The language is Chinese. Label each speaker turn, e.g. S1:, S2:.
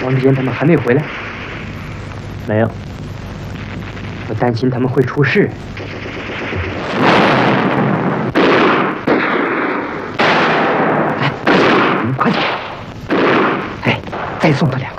S1: 王志坚他们还没回来？
S2: 没有。
S1: 我担心他们会出事。哎，快点！哎，再送他2个。